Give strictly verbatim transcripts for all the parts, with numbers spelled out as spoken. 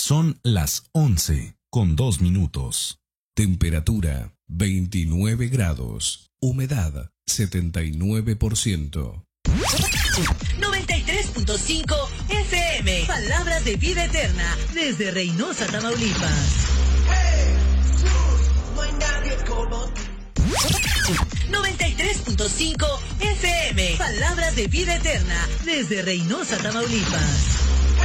Son las once con dos minutos. Temperatura veintinueve grados. Humedad setenta y nueve por ciento. noventa y tres punto cinco F M. Palabras de vida eterna desde Reynosa, Tamaulipas. No hay nadie como tú. noventa y tres punto cinco F M. Palabras de vida eterna desde Reynosa, Tamaulipas.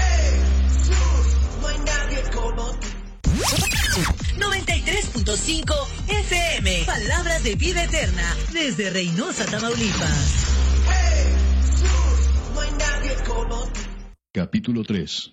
No hay nadie como tú. noventa y tres punto cinco F M. Palabras de vida eterna desde Reynosa, Tamaulipas. No hay nadie como tú. Capítulo tres.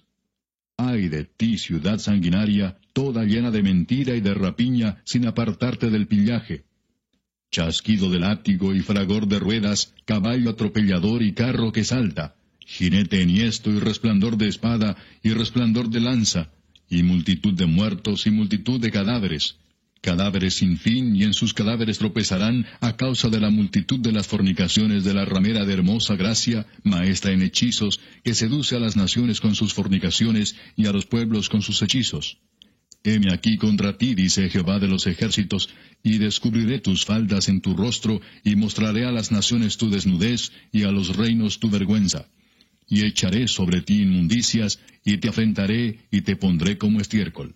Ay de ti, ciudad sanguinaria, toda llena de mentira y de rapiña, sin apartarte del pillaje. Chasquido de látigo y fragor de ruedas, caballo atropellador y carro que salta, jinete enhiesto y resplandor de espada y resplandor de lanza, y multitud de muertos y multitud de cadáveres, cadáveres sin fin, y en sus cadáveres tropezarán a causa de la multitud de las fornicaciones de la ramera de hermosa gracia, maestra en hechizos, que seduce a las naciones con sus fornicaciones y a los pueblos con sus hechizos. Heme aquí contra ti, dice Jehová de los ejércitos, y descubriré tus faldas en tu rostro, y mostraré a las naciones tu desnudez, y a los reinos tu vergüenza. Y echaré sobre ti inmundicias, y te afrentaré, y te pondré como estiércol.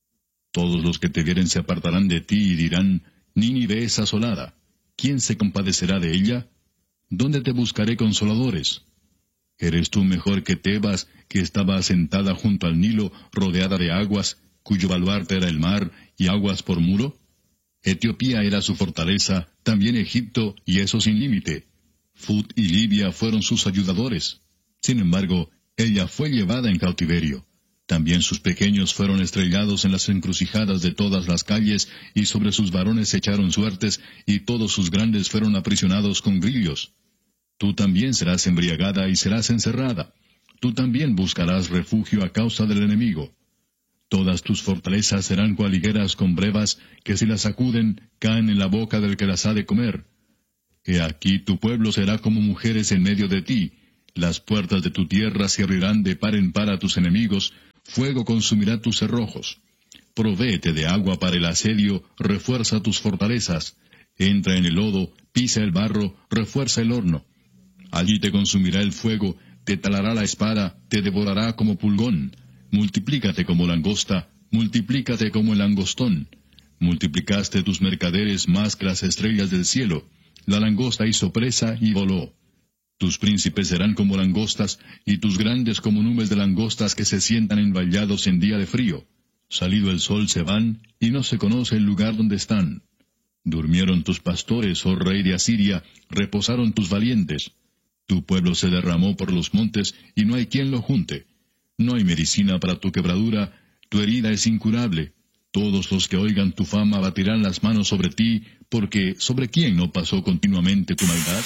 Todos los que te vieren se apartarán de ti, y dirán, Nínive es asolada. ¿Quién se compadecerá de ella? ¿Dónde te buscaré consoladores? ¿Eres tú mejor que Tebas, que estaba asentada junto al Nilo, rodeada de aguas, cuyo baluarte era el mar, y aguas por muro? Etiopía era su fortaleza, también Egipto, y eso sin límite. Fut y Libia fueron sus ayudadores. Sin embargo, ella fue llevada en cautiverio. También sus pequeños fueron estrellados en las encrucijadas de todas las calles, y sobre sus varones se echaron suertes, y todos sus grandes fueron aprisionados con grillos. Tú también serás embriagada y serás encerrada. Tú también buscarás refugio a causa del enemigo. Todas tus fortalezas serán cual higueras con brevas, que si las sacuden, caen en la boca del que las ha de comer. He aquí tu pueblo será como mujeres en medio de ti. Las puertas de tu tierra se abrirán de par en par a tus enemigos, fuego consumirá tus cerrojos. Provéete de agua para el asedio, refuerza tus fortalezas. Entra en el lodo, pisa el barro, refuerza el horno. Allí te consumirá el fuego, te talará la espada, te devorará como pulgón. Multiplícate como langosta, multiplícate como el langostón. Multiplicaste tus mercaderes más que las estrellas del cielo. La langosta hizo presa y voló. Tus príncipes serán como langostas, y tus grandes como nubes de langostas que se sientan envallados en día de frío. Salido el sol se van, y no se conoce el lugar donde están. Durmieron tus pastores, oh rey de Asiria, reposaron tus valientes. Tu pueblo se derramó por los montes, y no hay quien lo junte. No hay medicina para tu quebradura, tu herida es incurable. Todos los que oigan tu fama batirán las manos sobre ti, porque ¿sobre quién no pasó continuamente tu maldad?